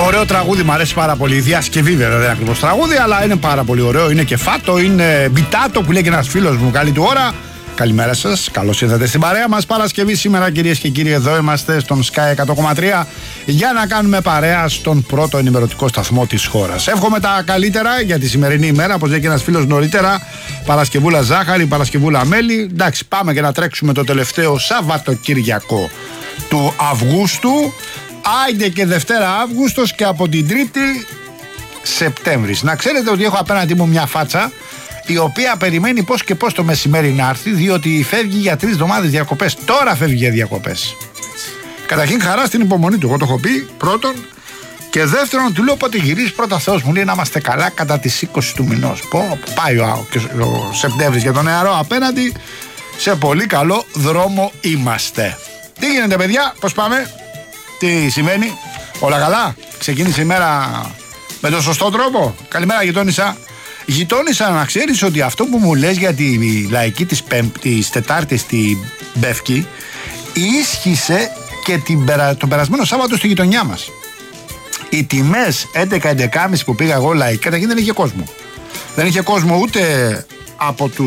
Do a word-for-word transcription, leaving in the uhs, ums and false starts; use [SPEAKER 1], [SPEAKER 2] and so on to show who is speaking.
[SPEAKER 1] Ωραίο τραγούδι, μου αρέσει πάρα πολύ. Η διασκευή βέβαια δεν είναι ακριβώς τραγούδι, αλλά είναι πάρα πολύ ωραίο. Είναι και φάτο, είναι μπιτάτο που λέει και ένας φίλος μου. Καλή του ώρα. Καλημέρα σας, καλώς ήρθατε στην παρέα μας. Παρασκευή σήμερα, κυρίες και κύριοι, εδώ είμαστε στον Sky εκατό κόμμα τρία για να κάνουμε παρέα στον πρώτο ενημερωτικό σταθμό της χώρας. Εύχομαι τα καλύτερα για τη σημερινή ημέρα, όπως λέει και ένας φίλος νωρίτερα. Παρασκευούλα ζάχαρη, Παρασκευούλα μέλι. Εντάξει, πάμε και να τρέξουμε το τελευταίο Σαββατοκύριακο του Αυγούστου. Άιντε και Δευτέρα Αύγουστος και από την Τρίτη Σεπτέμβρης. Να ξέρετε ότι έχω απέναντί μου μια φάτσα η οποία περιμένει πώς και πώς το μεσημέρι να έρθει, διότι φεύγει για τρεις εβδομάδες διακοπές. Τώρα φεύγει για διακοπές. Καταρχήν χαρά στην υπομονή του, εγώ το έχω πει πρώτον. Και δεύτερον, του λέω πότε γυρίζει, πρώτα Θεός μου λέει να είμαστε καλά κατά τις είκοσι του μηνός. Πω, πάει ο, ο Σεπτέμβρης για τον νεαρό απέναντι. Σε πολύ καλό δρόμο είμαστε. Τι γίνεται, παιδιά, πώς πάμε, τι σημαίνει, όλα καλά, ξεκίνησε η μέρα με τον σωστό τρόπο. Καλημέρα, γειτόνισσα. Γειτόνισσα, να ξέρεις ότι αυτό που μου λες για τη λαϊκή της, της Τετάρτης στη Μπεύκη ίσχυσε και την, τον περασμένο Σάββατο στη γειτονιά μας. Οι τιμές έντεκα έντεκα και μισή που πήγα εγώ λαϊκή, καταρχήν δεν είχε κόσμο. Δεν είχε κόσμο ούτε από τους